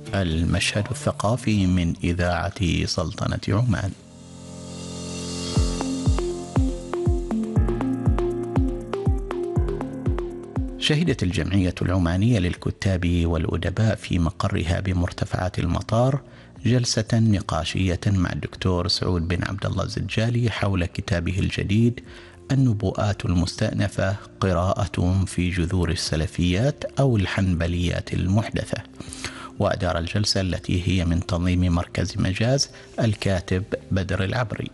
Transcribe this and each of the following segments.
المشهد الثقافي من إذاعة سلطنة عمان. شهدت الجمعية العمانية للكتاب والأدباء في مقرها بمرتفعات المطار جلسة نقاشية مع الدكتور سعود بن عبد الله الزجالي حول كتابه الجديد النبوءات المستأنفة، قراءة في جذور السلفيات أو الحنبليات المحدثة. وأدار الجلسة التي هي من تنظيم مركز مجاز الكاتب بدر العبري.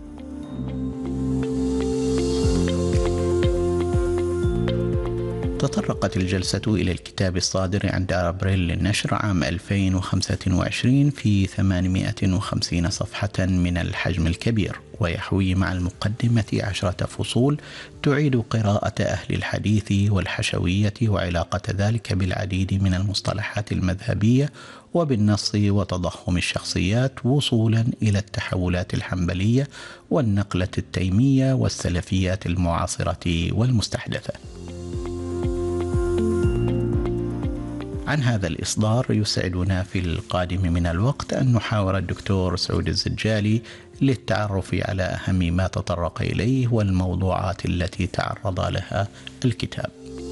تطرقت الجلسة إلى الكتاب الصادر عن دار أبريل للنشر عام 2025 في 850 صفحة من الحجم الكبير، ويحوي مع المقدمة 10 فصول تعيد قراءة أهل الحديث والحشوية وعلاقة ذلك بالعديد من المصطلحات المذهبية وبالنص وتضخم الشخصيات وصولا إلى التحولات الحنبلية والنقلة التيمية والسلفيات المعاصرة والمستحدثة. عن هذا الإصدار يسعدنا في القادم من الوقت أن نحاور الدكتور سعود الزجالي للتعرف على أهم ما تطرق إليه والموضوعات التي تعرض لها الكتاب.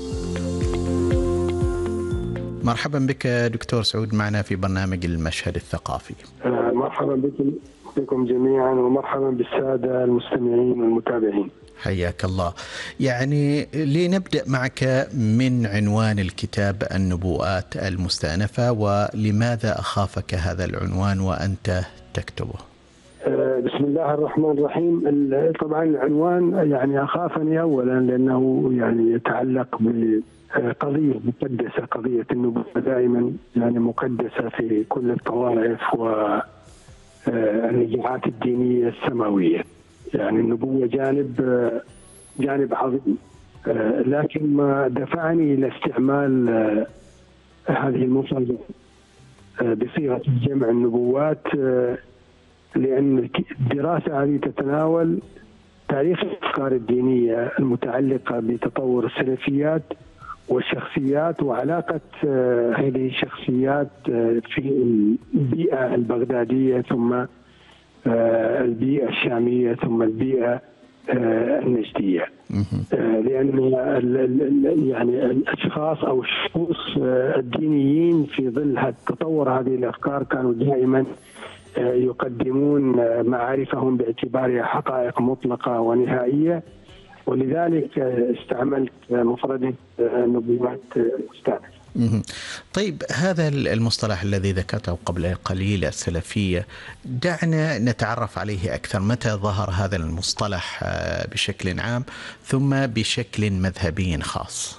مرحبا بك دكتور سعود معنا في برنامج المشهد الثقافي. مرحبا بكم جميعا، ومرحبا بالسادة المستمعين والمتابعين. حياك الله. يعني لنبدأ معك من عنوان الكتاب النبوءات المستأنفة، ولماذا أخافك هذا العنوان وأنت تكتبه؟ بسم الله الرحمن الرحيم. طبعا العنوان يعني أخافني أولا لأنه يعني يتعلق بقضية مقدسة، قضية النبوة دائما يعني مقدسة في كل الطوائف والنزاعات الدينية السماوية. يعني النبوة جانب عظيم، لكن ما دفعني إلى استعمال هذه المفردة بصيغة جمع النبوات لأن الدراسة هذه تتناول تاريخ الأفكار الدينية المتعلقة بتطور السلفيات والشخصيات وعلاقة هذه الشخصيات في البيئة البغدادية ثم البيئة الشامية ثم البيئة النجدية. لأن يعني الأشخاص أو الشخوص الدينيين في ظل تطور هذه الأفكار كانوا دائما يقدمون معارفهم باعتبارها حقائق مطلقة ونهائية، ولذلك استعملت مفردة نبوات مستأنفة. طيب، هذا المصطلح الذي ذكرته قبل قليل السلفية، دعنا نتعرف عليه أكثر. متى ظهر هذا المصطلح بشكل عام ثم بشكل مذهبي خاص؟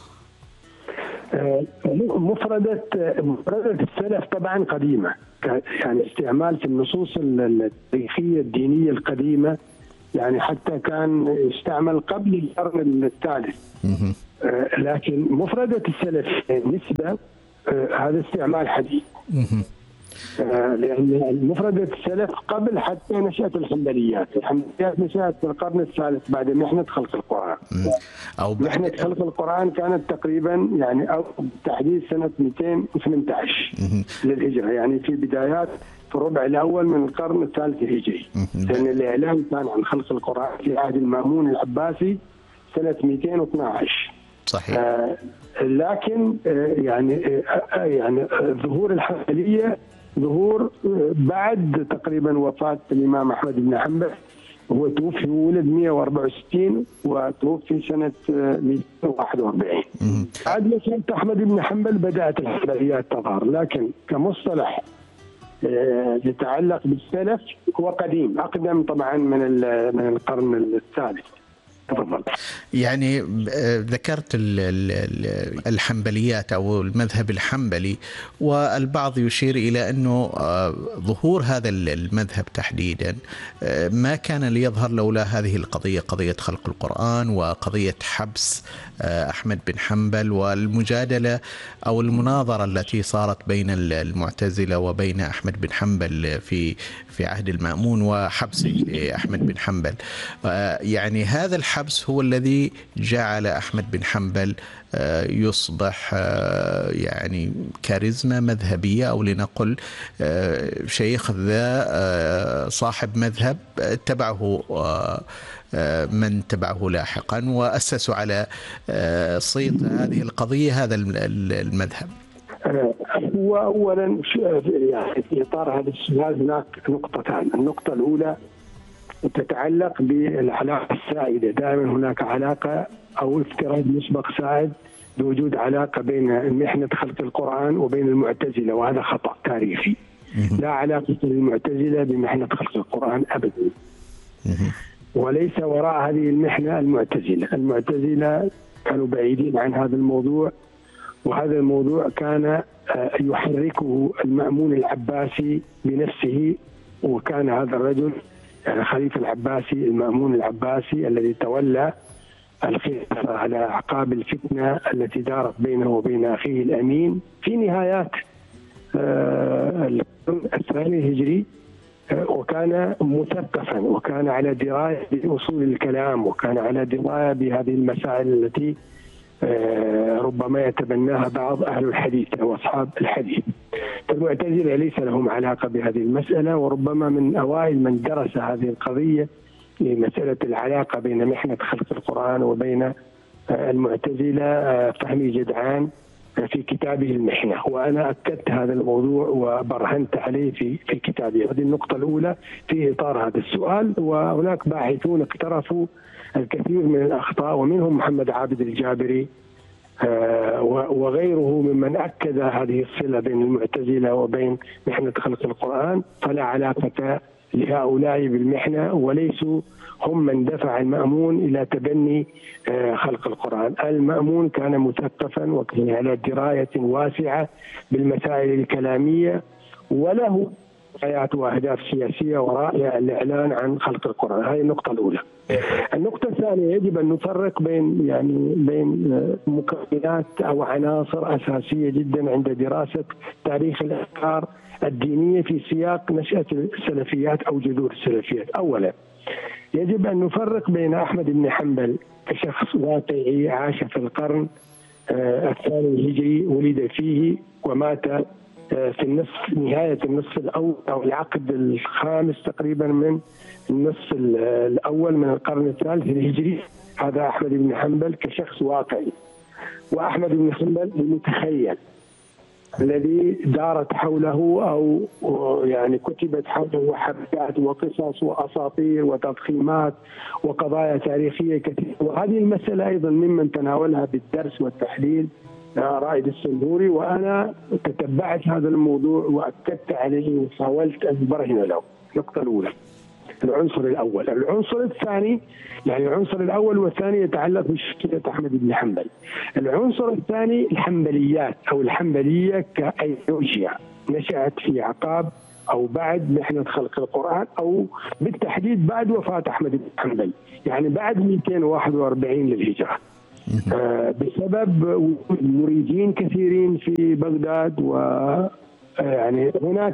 مفردة السلف طبعا قديمة، يعني استعمال في النصوص التاريخية الدينية القديمة، يعني حتى كان يستعمل قبل القرن الثالث. لكن مفردة السلف نسبة هذا استعمال حديث، لأن مفردة السلف قبل حتى نشأة الحنبليات نشأت في القرن الثالث بعد محنة خلق القرآن. محنة خلق القرآن كانت تقريبا يعني أو بالتحديد سنة 218 للهجرة، يعني في بدايات في الربع الأول من القرن الثالث الهجري، لأن الإعلان كان عن خلق القرآن في عهد المأمون العباسي سنة 212. صحيح. لكن يعني ظهور الحنبلية ظهور بعد تقريبا وفاة الإمام أحمد بن حنبل. هو توفي ولد 164 وتوفي سنة 241. بعد وفاة أحمد بن حنبل بدأت الحنبليات تظهر، لكن كمصطلح يتعلق بالسلف هو قديم، أقدم طبعا من القرن الثالث. تفضل. يعني ذكرت الحنبليات أو المذهب الحنبلي، والبعض يشير إلى أنه ظهور هذا المذهب تحديدا ما كان ليظهر لولا هذه القضية، قضية خلق القرآن وقضية حبس أحمد بن حنبل والمجادلة أو المناظرة التي صارت بين المعتزلة وبين أحمد بن حنبل في عهد المأمون وحبس أحمد بن حنبل. يعني هذا الحبس الحبس هو الذي جعل أحمد بن حنبل يصبح يعني كاريزما مذهبية، أو لنقل شيخ ذا صاحب مذهب تبعه من تبعه لاحقا، وأسسوا على صيغ هذه القضية هذا المذهب. وأولا يعني في إطار هذا السؤال هناك نقطتان. النقطة الأولى تتعلق بالعلاقة السائدة. دائما هناك علاقة أو افتراض مسبق سائد بوجود علاقة بين محنة خلق القرآن وبين المعتزلة، وهذا خطأ تاريخي. لا علاقة للمعتزلة بمحنة خلق القرآن أبدا، وليس وراء هذه المحنة المعتزلة كانوا بعيدين عن هذا الموضوع، وهذا الموضوع كان يحركه المأمون العباسي بنفسه، وكان هذا الرجل خليفة العباسي المأمون العباسي الذي تولى الخلافة على أعقاب الفتنة التي دارت بينه وبين أخيه الأمين في نهايات القرن الثاني الهجري، وكان مثقفا وكان على دراية بأصول الكلام، وكان على دراية بهذه المسائل التي ربما يتبناها بعض أهل الحديث أو أصحاب الحديث. المعتزلة ليس لهم علاقة بهذه المسألة، وربما من أوائل من درس هذه القضية لمسألة العلاقة بين محنة خلق القرآن وبين المعتزلة فهمي جدعان في كتابه المحنة، وأنا أكدت هذا الموضوع وبرهنت عليه في كتابي. هذه النقطة الأولى في إطار هذا السؤال. وهناك باحثون اقترفوا الكثير من الأخطاء، ومنهم محمد عابد الجابري وغيره ممن أكد هذه الصلة بين المعتزلة وبين محنة خلق القرآن. فلا علاقة لهؤلاء بالمحنة، وليسوا هم من دفع المأمون إلى تبني خلق القرآن. المأمون كان مثقفا وكان على دراية واسعة بالمسائل الكلامية، وله غايات وأهداف سياسية وراء الإعلان عن خلق القرآن. هذه النقطة الأولى. النقطة الثانية، يجب أن نفرق بين مكونات أو عناصر أساسية جدا عند دراسة تاريخ الأفكار الدينية في سياق نشأة السلفيات أو جذور السلفيات. أولا يجب أن نفرق بين أحمد بن حنبل كشخص واقعي عاش في القرن الثاني الهجري، ولد فيه ومات في نهاية النصف الأول أو العقد الخامس تقريبا من النصف الأول من القرن الثالث الهجري. هذا أحمد بن حنبل كشخص واقعي. وأحمد بن حنبل المتخيل الذي دارت حوله أو يعني كتبت حوله حبكات وقصص وأساطير وتضخيمات وقضايا تاريخية كثيرة. وهذه المسألة أيضا ممن تناولها بالدرس والتحليل رائد السنبوري، وأنا تتبعت هذا الموضوع وأكدت عليه وحاولت أن أبرهن له. النقطة الأولى العنصر الأول. العنصر الثاني، يعني العنصر الأول والثاني يتعلق بشخصية أحمد بن حنبل. العنصر الثاني الحنبليات أو الحنبلية كأيديولوجيا نشأت في عقاب أو بعد محنة خلق القرآن، أو بالتحديد بعد وفاة أحمد بن حنبل، يعني بعد 241 للهجرة، بسبب وجود مريدين كثيرين في بغداد. و يعني هنا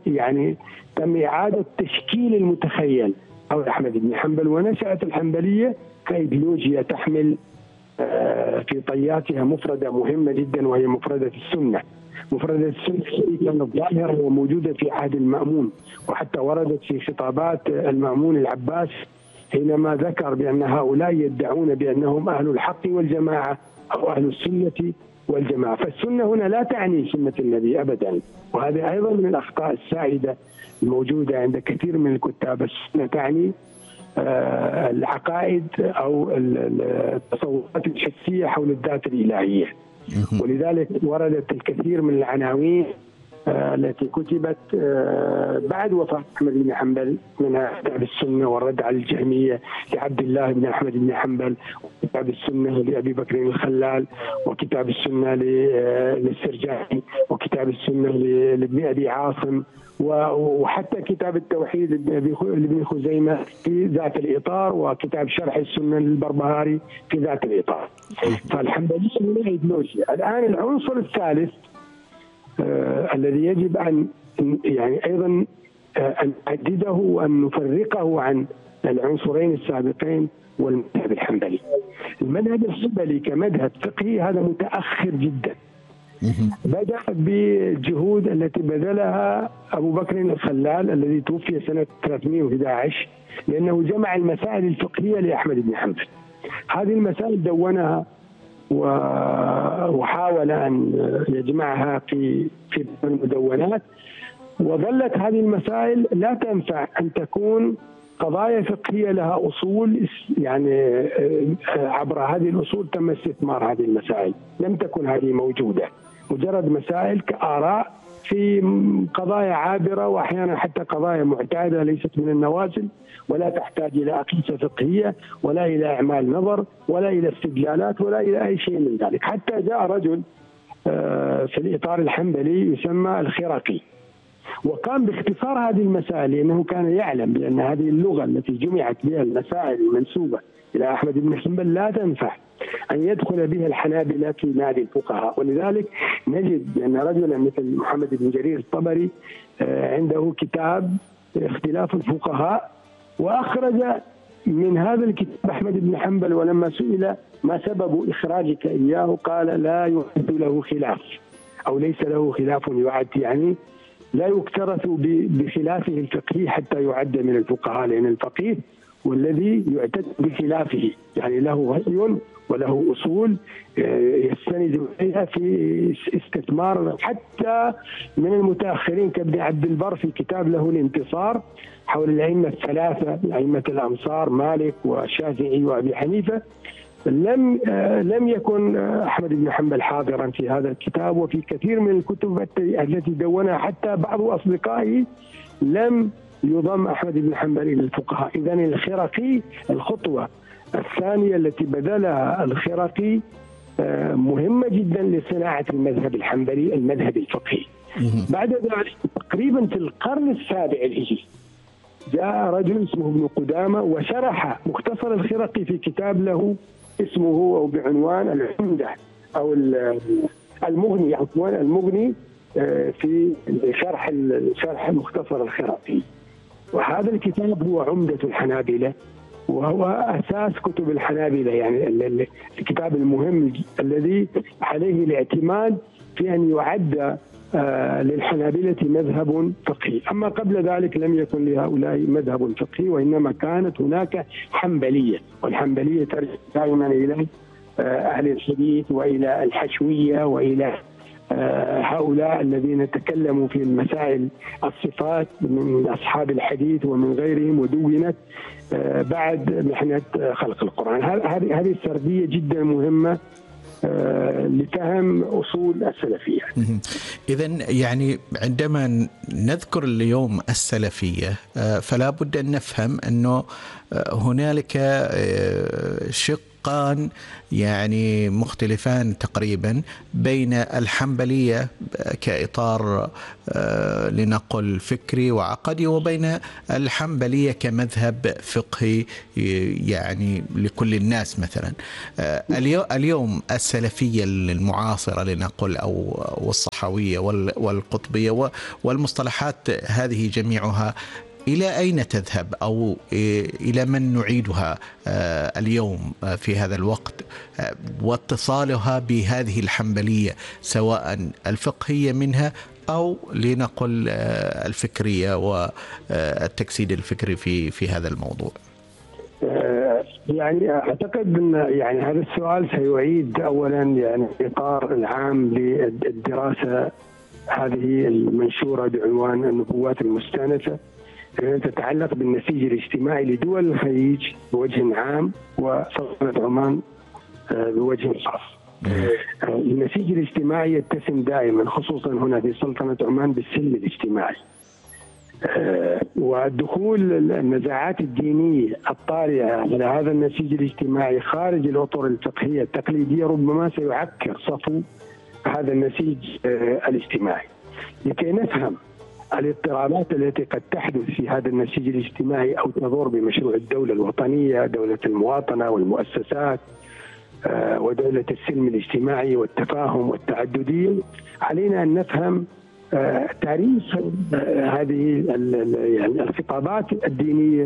تم إعادة تشكيل المتخيل أو أحمد بن حنبل، ونشأت الحنبلية كإيديولوجيا تحمل في طياتها مفردة مهمة جدا، وهي مفردة السنة. مفردة السنة كانت ظاهرة وموجودة في عهد المأمون، وحتى وردت في خطابات المأمون العباس حينما ذكر بأن هؤلاء يدعون بأنهم أهل الحق والجماعة أو أهل السنة والجماعة. فالسنة هنا لا تعني سنة النبي أبدا، وهذا أيضا من الأخطاء السائدة الموجودة عند كثير من الكتاب. السنة تعني العقائد أو التصورات الحسية حول الذات الإلهية، ولذلك وردت الكثير من العناوين التي كتبت بعد وفاة أحمد بن حنبل، منها كتاب السنة والرد على الجهمية لعبد الله بن أحمد بن حنبل، وكتاب السنة لأبي بكر الخلال، وكتاب السنة للسرجاني، وكتاب السنة لابن أبي عاصم، وحتى كتاب التوحيد لابن خزيمة في ذات الإطار، وكتاب شرح السنة للبربهاري في ذات الإطار. فالحنبلية هنا إيديولوجيا. الآن العنصر الثالث الذي يجب أن يعني أيضا أن نحدده وأن نفرقه عن العنصرين السابقين والمذهب الحنبلي. المذهب الحنبلي كمذهب فقهي هذا متأخر جدا. بدأ بالجهود التي بذلها أبو بكر الخلال الذي توفي سنة 311، لأنه جمع المسائل الفقهية لأحمد بن حنبل. هذه المسائل دونها وحاول أن يجمعها في المدونات، وظلت هذه المسائل لا تنفع أن تكون قضايا فقهية لها أصول، يعني عبر هذه الأصول تم استثمار هذه المسائل. لم تكن هذه موجودة، مجرد مسائل كآراء في قضايا عابرة وأحيانا حتى قضايا معتادة ليست من النوازل، ولا تحتاج إلى أقيسة فقهية ولا إلى أعمال نظر ولا إلى استدلالات ولا إلى أي شيء من ذلك. حتى جاء رجل في الإطار الحنبلي يسمى الخرقي، وقام باختصار هذه المسائل، لأنه كان يعلم بأن هذه اللغة التي جمعت بها المسائل المنسوبة إلى أحمد بن حنبل لا تنفع أن يدخل بها الحنابلة في نادي الفقهاء. ولذلك نجد بأن رجلا مثل محمد بن جرير الطبري عنده كتاب اختلاف الفقهاء، وأخرج من هذا الكتاب أحمد بن حنبل، ولما سئل ما سبب إخراجك إياه قال لا يعد له خلاف، أو ليس له خلاف يعد، يعني لا يكترث بخلافه الفقهي حتى يعد من الفقهاء، لأن الفقيه والذي يعتد بخلافه، يعني له رأي وله أصول يستند إليها في استثمار. حتى من المتأخرين كابن عبد البر في كتاب له الانتصار حول الأئمة الثلاثة، أئمة الأمصار مالك والشافعي وأبي حنيفة، لم يكن أحمد بن حنبل حاضرا في هذا الكتاب وفي كثير من الكتب التي دونها. حتى بعض أصدقائه لم يضم أحمد بن حنبل إلى الفقهاء. إذن الخرقي الخطوة الثانية التي بذلها الخرقي مهمة جدا لصناعة المذهب الحنبلي، المذهب الفقهي. بعد ذلك تقريبا في القرن السابع الهجري جاء رجل اسمه ابن قدامة وشرح مختصر الخرقي في كتاب له اسمه أو بعنوان العمدة أو المغني، عفوا المغني، في شرح مختصر الخرقي. وهذا الكتاب هو عمدة الحنابلة وهو أساس كتب الحنابلة، يعني الكتاب المهم الذي عليه الاعتماد في أن يعد للحنابلة مذهب فقهي. أما قبل ذلك لم يكن لهؤلاء مذهب فقهي، وإنما كانت هناك حنبلية، والحنبلية ترجع دائما إلى أهل الحديث وإلى الحشوية وإلى هؤلاء الذين تكلموا في المسائل الصفات من أصحاب الحديث ومن غيرهم، ودونت بعد محنة خلق القرآن. هذه السردية جدا مهمة لفهم أصول السلفية. إذن يعني عندما نذكر اليوم السلفية فلا بد أن نفهم أنه هنالك شقان يعني مختلفان تقريبا بين الحنبلية كإطار لنقل فكري وعقدي، وبين الحنبلية كمذهب فقهي يعني لكل الناس. مثلا اليوم السلفية المعاصرة لنقل أو الصحوية والقطبية والمصطلحات هذه جميعها إلى أين تذهب أو إلى من نعيدها اليوم في هذا الوقت، واتصالها بهذه الحنبلية سواء الفقهية منها أو لنقل الفكرية والتجسيد الفكري في هذا الموضوع؟ يعني أعتقد أن يعني هذا السؤال سيعيد أولا يعني الإطار العام للدراسة هذه المنشورة بعنوان النبوات المستأنفة، تتعلق بالنسيج الاجتماعي لدول الخليج بوجه عام وسلطنة عمان بوجه خاص. النسيج الاجتماعي يتسم دائما خصوصا هنا في سلطنة عمان بالسلم الاجتماعي، والدخول النزاعات الدينية الطارئة على هذا النسيج الاجتماعي خارج الأطر الفقهية التقليدية ربما سيعكر صفو هذا النسيج الاجتماعي. لكي نفهم الاضطرابات التي قد تحدث في هذا النسيج الاجتماعي أو تضر بمشروع الدولة الوطنية، دولة المواطنة والمؤسسات ودولة السلم الاجتماعي والتفاهم والتعددية، علينا أن نفهم تاريخ هذه يعني الخطابات الدينية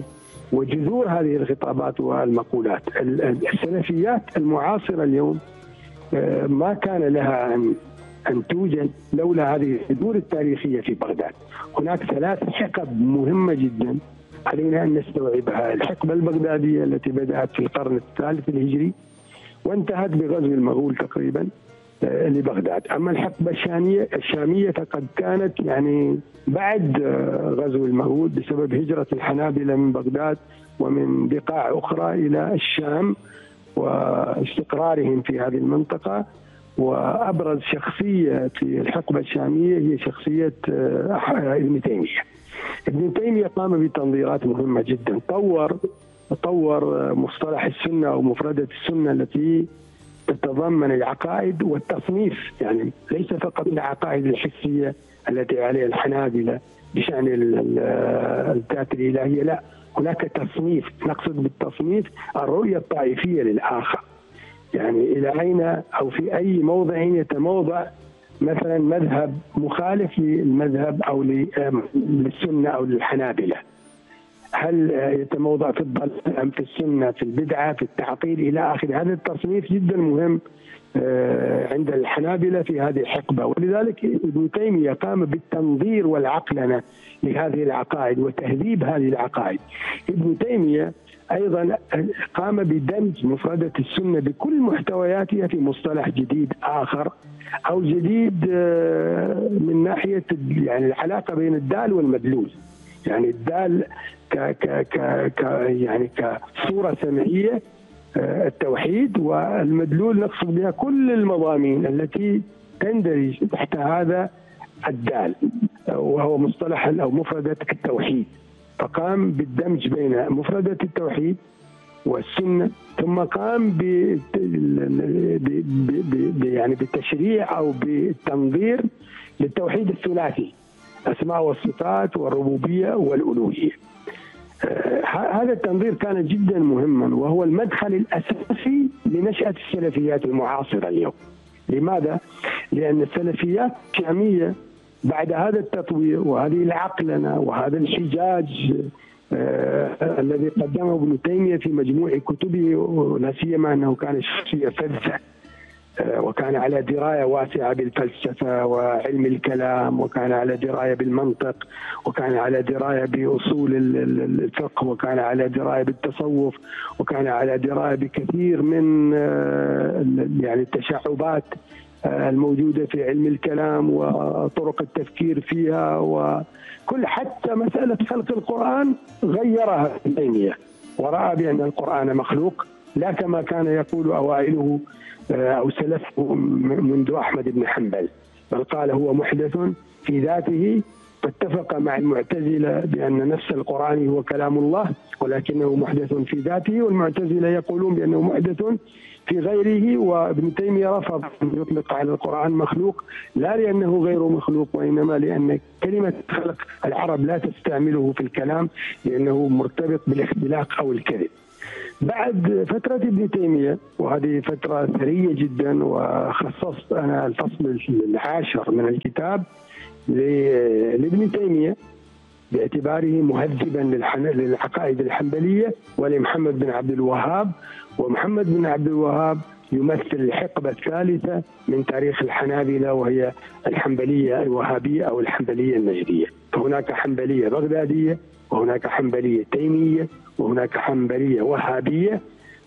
وجذور هذه الخطابات والمقولات. السلفيات المعاصرة اليوم ما كان لها أن توجد لولا هذه الجذور التاريخية في بغداد. هناك 3 حقب مهمة جدا علينا أن نستوعبها. الحقبة البغدادية التي بدأت في القرن الثالث الهجري وانتهت بغزو المغول تقريبا لبغداد. أما الحقبة الشامية فقد كانت يعني بعد غزو المغول بسبب هجرة الحنابلة من بغداد ومن بقاع أخرى إلى الشام واستقرارهم في هذه المنطقة. وأبرز شخصية في الحقبة الشامية هي شخصية ابن تيمية. ابن تيمية قام بتنظيرات مهمة جدا، طور مصطلح السنة أو مفردة السنة التي تتضمن العقائد والتصنيف، يعني ليس فقط العقائد الحسية التي عليها الحنابلة بشأن الذات الإلهية، لا، هناك تصنيف، نقصد بالتصنيف الرؤية الطائفية للآخر، يعني إلى أين أو في أي موضع يتموضع مثلا مذهب مخالف للمذهب أو للسنة أو للحنابلة، هل يتموضع في الضلال أم في السنة، في البدعة، في التعطيل إلى آخره. هذا التصنيف جدا مهم عند الحنابلة في هذه الحقبة. ولذلك ابن تيمية قام بالتنظير والعقلنة لهذه العقائد وتهذيب هذه العقائد. ابن تيمية أيضا قام بدمج مفردة السنة بكل محتوياتها في مصطلح جديد آخر أو جديد من ناحية يعني العلاقة بين الدال والمدلول. يعني الدال يعني كصورة سمعية التوحيد، والمدلول نقصد بها كل المضامين التي تندرج تحت هذا الدال وهو مصطلح أو مفردة التوحيد. فقام بالدمج بين مفردة التوحيد والسنة، ثم قام يعني بالتشريع أو بالتنظير للتوحيد الثلاثي، الأسماء والصفات والربوبية والألوهية. هذا التنظير كان جدا مهما، وهو المدخل الأساسي لنشأة السلفيات المعاصرة اليوم. لماذا؟ لأن السلفيات الشامية بعد هذا التطوير وهذه العقلنة وهذا الحجاج الذي قدمه ابن تيمية في مجموع كتبه، ولا سيما أنه كان شخصية فلسفة وكان على دراية واسعة بالفلسفة وعلم الكلام، وكان على دراية بالمنطق، وكان على دراية بأصول الفقه، وكان على دراية بالتصوف، وكان على دراية بكثير من يعني التشعبات الموجودة في علم الكلام وطرق التفكير فيها، وكل حتى مسألة خلق القرآن غيرها ابن تيمية ورأى بأن القرآن مخلوق، لا كما كان يقول أوائله أو سلفه منذ أحمد بن حنبل، بل قال هو محدث في ذاته، فاتفق مع المعتزلة بأن نفس القرآن هو كلام الله ولكنه محدث في ذاته، والمعتزلة يقولون بأنه محدث في غيره. وابن تيمية رفض أن يطلق على القرآن مخلوق، لا لأنه غير مخلوق، وإنما لأن كلمة خلق العرب لا تستعمله في الكلام لأنه مرتبط بالاختلاق أو الكذب. بعد فترة ابن تيمية، وهذه فترة ثرية جدا، وخصصت أنا الفصل 10 من الكتاب لابن تيمية باعتباره مهذبا للعقائد الحنبلية ولمحمد بن عبد الوهاب. ومحمد بن عبد الوهاب يمثل الحقبة الثالثة من تاريخ الحنابلة، وهي الحنبلية الوهابية أو الحنبلية النجدية. فهناك حنبلية بغدادية، وهناك حنبلية تيمية، وهناك حنبلية وهابية،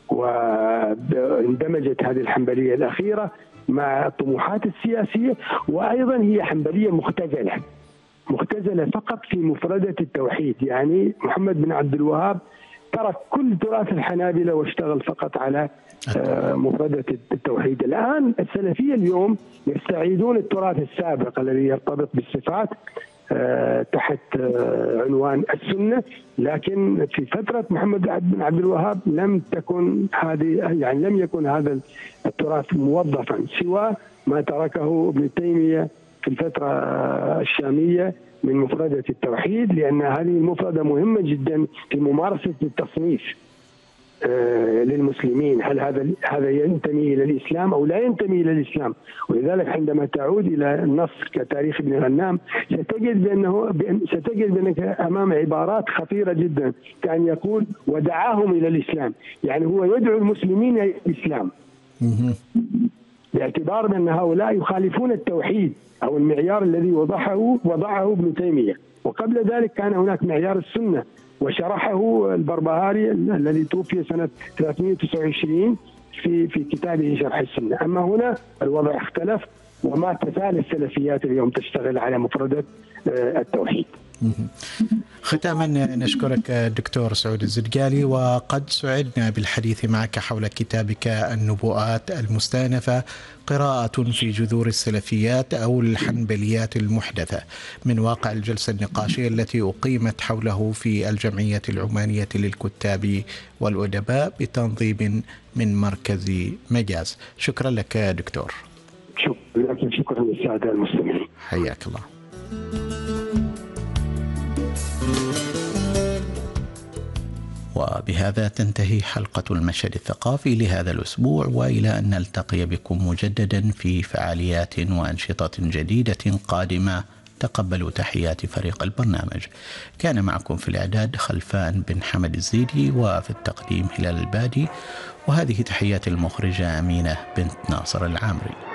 واندمجت هذه الحنبلية الأخيرة مع الطموحات السياسية، وأيضا هي حنبلية مختزلة فقط في مفردة التوحيد. يعني محمد بن عبد الوهاب ترك كل تراث الحنابلة واشتغل فقط على مفردة التوحيد. الآن السلفية اليوم يستعيدون التراث السابق الذي يرتبط بالصفات تحت عنوان السنة، لكن في فترة محمد بن عبد الوهاب لم يكن هذا التراث موظفا سوى ما تركه ابن تيمية في الفترة الشامية من مفردة التوحيد، لأن هذه المفردة مهمة جدا في ممارسة التصنيف. للمسلمين، هل هذا ينتمي إلى الإسلام أو لا ينتمي إلى الإسلام. ولذلك عندما تعود إلى النص كتاريخ ابن غنام ستجد بأنك أمام عبارات خطيرة جدا، كان يقول ودعاهم إلى الإسلام، يعني هو يدعو المسلمين إلى الإسلام باعتبار بأن هؤلاء يخالفون التوحيد أو المعيار الذي وضعه ابن تيمية. وقبل ذلك كان هناك معيار السنة وشرحه البربهاري الذي توفي سنة 329 في كتابه شرح السنة. أما هنا الوضع اختلف، وما تزال السلفيات اليوم تشتغل على مفردات التوحيد. ختاما نشكرك دكتور سعود الزرقالي، وقد سعدنا بالحديث معك حول كتابك النبوءات المستأنفة، قراءة في جذور السلفيات أو الحنبليات المحدثة، من واقع الجلسة النقاشية التي أقيمت حوله في الجمعية العمانية للكتاب والأدباء بتنظيم من مركز مجاز. شكرا لك دكتور. شكرا للسادة المستمعين. حياك الله. وبهذا تنتهي حلقة المشهد الثقافي لهذا الأسبوع، وإلى أن نلتقي بكم مجددا في فعاليات وأنشطة جديدة قادمة، تقبلوا تحيات فريق البرنامج. كان معكم في الإعداد خلفان بن حمد الزيدي، وفي التقديم هلال البادي، وهذه تحيات المخرجة أمينة بنت ناصر العامري.